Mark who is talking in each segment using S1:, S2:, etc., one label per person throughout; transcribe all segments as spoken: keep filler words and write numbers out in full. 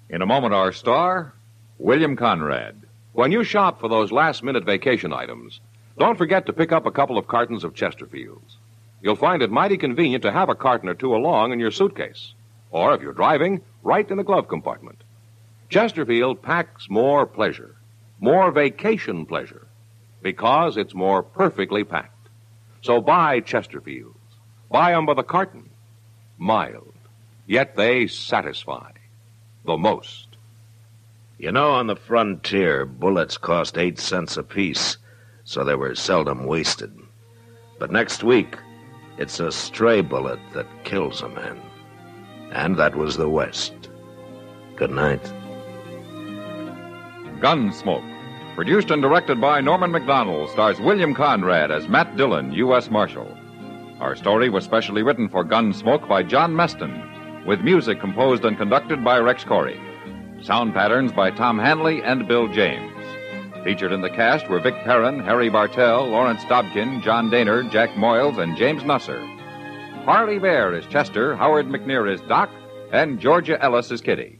S1: In a moment, our star, William Conrad. When you shop for those last-minute vacation items, don't forget to pick up a couple of cartons of Chesterfields. You'll find it mighty convenient to have a carton or two along in your suitcase. Or, if you're driving, right in the glove compartment. Chesterfield packs more pleasure, more vacation pleasure, because it's more perfectly packed. So buy Chesterfields. Buy 'em by the carton. Mild, yet they satisfy the most.
S2: You know, on the frontier, bullets cost eight cents apiece, so they were seldom wasted. But next week, it's a stray bullet that kills a man. And that was the West. Good night.
S1: Gunsmoke, produced and directed by Norman Macdonald, stars William Conrad as Matt Dillon, U S Marshal. Our story was specially written for Gunsmoke by John Meston, with music composed and conducted by Rex Corey. Sound patterns by Tom Hanley and Bill James. Featured in the cast were Vic Perrin, Harry Bartell, Lawrence Dobkin, John Daner, Jack Moyles, and James Nusser. Harley Bear is Chester, Howard McNear is Doc, and Georgia Ellis is Kitty.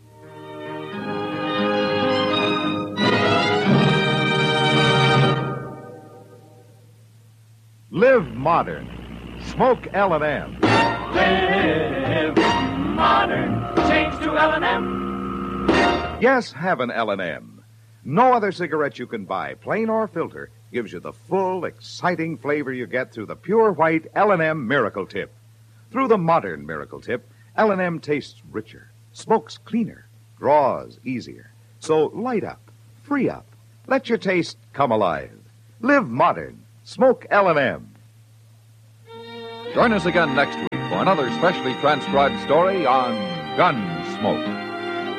S3: Live modern. Smoke L and M.
S4: Live modern. Change to L and M.
S3: Yes, have an L and M. No other cigarette you can buy, plain or filter, gives you the full, exciting flavor you get through the pure white L and M Miracle Tip. Through the modern Miracle Tip, L and M tastes richer, smokes cleaner, draws easier. So light up, free up, let your taste come alive. Live modern. Smoke L and M.
S1: Join us again next week for another specially transcribed story on Gunsmoke.